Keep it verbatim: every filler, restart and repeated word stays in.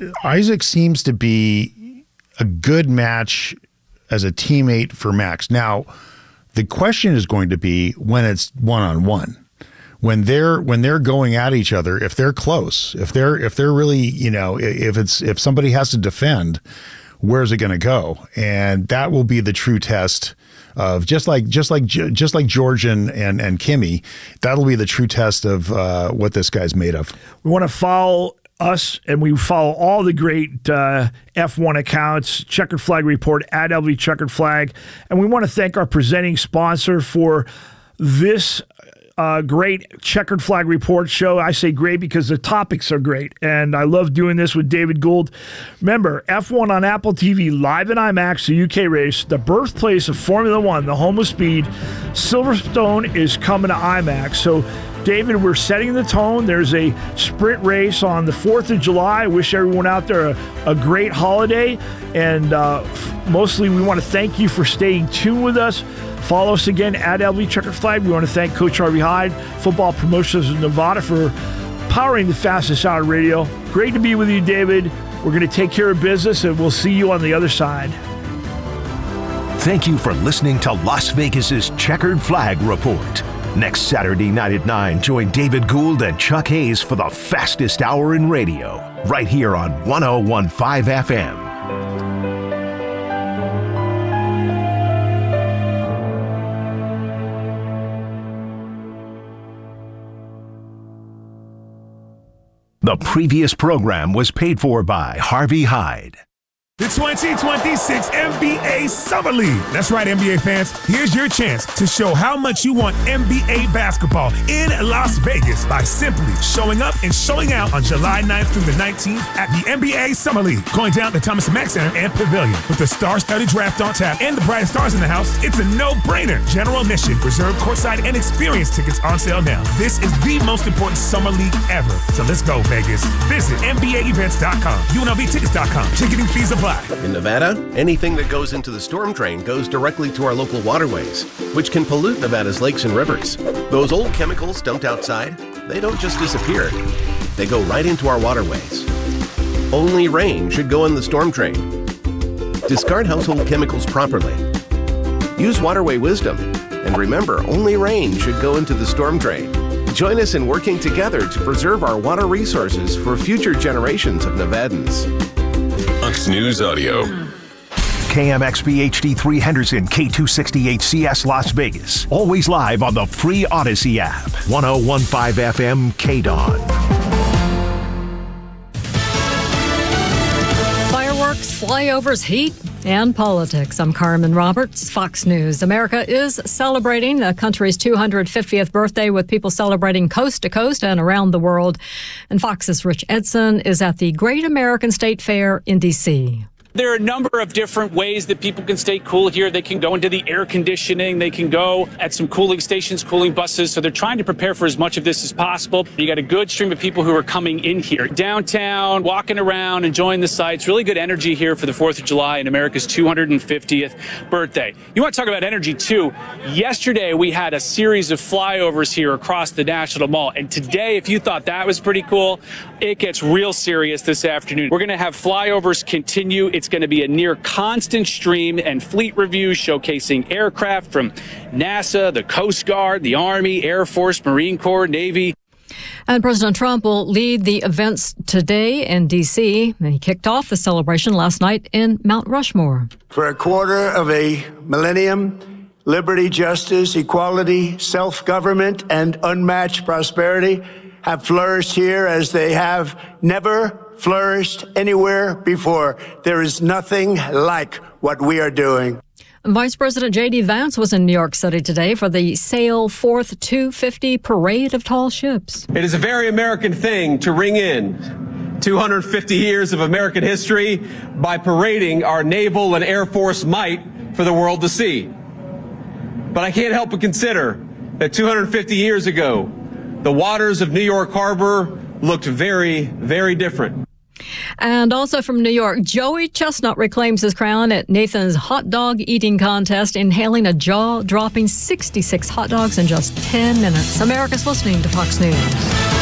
Isaac seems to be a good match as a teammate for Max. Now, the question is going to be when it's one-on-one. When they're when they're going at each other, if they're close, if they're if they're really, you know, if it's if somebody has to defend, where's it going to go? And that will be the true test of just like just like just like George and and, and Kimmy. That'll be the true test of uh, what this guy's made of. We want to follow us, and we follow all the great uh, F one accounts, Checkered Flag Report, at L V Checkered Flag, and we want to thank our presenting sponsor for this Uh, great Checkered Flag Report show. I say great because the topics are great, and I love doing this with David Gould. Remember, F one on Apple T V, live in IMAX, the U K race, the birthplace of Formula One, the home of speed. Silverstone is coming to IMAX. So, David, we're setting the tone. There's a sprint race on the fourth of July. I wish everyone out there a, a great holiday, and uh, f- mostly we want to thank you for staying tuned with us. Follow us again at L V Checkered Flag. We want to thank Coach Harvey Hyde, Football Promotions of Nevada, for powering the fastest hour radio. Great to be with you, David. We're going to take care of business, and we'll see you on the other side. Thank you for listening to Las Vegas's Checkered Flag Report. Next Saturday night at nine, join David Gould and Chuck Hayes for the fastest hour in radio, right here on one oh one point five F M. The previous program was paid for by Harvey Hyde. The twenty twenty-six N B A Summer League. That's right, N B A fans. Here's your chance to show how much you want N B A basketball in Las Vegas by simply showing up and showing out on July ninth through the nineteenth at the N B A Summer League. Going down to Thomas Mack Center and Pavilion. With the star-studded draft on tap and the brightest stars in the house, it's a no-brainer. General admission, reserved courtside, and experience tickets on sale now. This is the most important Summer League ever. So let's go, Vegas. Visit N B A events dot com, U N L V tickets dot com. Ticketing fees apply. In Nevada, anything that goes into the storm drain goes directly to our local waterways, which can pollute Nevada's lakes and rivers. Those old chemicals dumped outside, they don't just disappear. They go right into our waterways. Only rain should go in the storm drain. Discard household chemicals properly. Use waterway wisdom. And remember, only rain should go into the storm drain. Join us in working together to preserve our water resources for future generations of Nevadans. Fox News Audio. K M X B H D three Henderson, K two sixty-eight C S Las Vegas. Always live on the free Odyssey app. one oh one point five F M K D O N. Fireworks, flyovers, heat, and politics. I'm Carmen Roberts, Fox News. America is celebrating the country's two hundred fiftieth birthday, with people celebrating coast to coast and around the world. And Fox's Rich Edson is at the Great American State Fair in D C There are a number of different ways that people can stay cool here. They can go into the air conditioning. They can go at some cooling stations, cooling buses. So they're trying to prepare for as much of this as possible. You got a good stream of people who are coming in here. Downtown, walking around, enjoying the sights. Really good energy here for the fourth of July and America's two hundred fiftieth birthday. You want to talk about energy, too. Yesterday, we had a series of flyovers here across the National Mall. And today, if you thought that was pretty cool, it gets real serious this afternoon. We're going to have flyovers continue. It's It's going to be a near constant stream and fleet reviews showcasing aircraft from NASA, the Coast Guard, the Army, Air Force, Marine Corps, Navy. And President Trump will lead the events today in D C And he kicked off the celebration last night in Mount Rushmore. For a quarter of a millennium, liberty, justice, equality, self-government, and unmatched prosperity have flourished here as they have never flourished anywhere before. There is nothing like what we are doing. Vice President J D. Vance was in New York City today for the Sail Fourth two fifty Parade of Tall Ships. It is a very American thing to ring in two hundred fifty years of American history by parading our naval and air force might for the world to see. But I can't help but consider that two hundred fifty years ago, the waters of New York Harbor looked very, very different. And also from New York, Joey Chestnut reclaims his crown at Nathan's hot dog eating contest, inhaling a jaw-dropping sixty-six hot dogs in just ten minutes. America's listening to Fox News.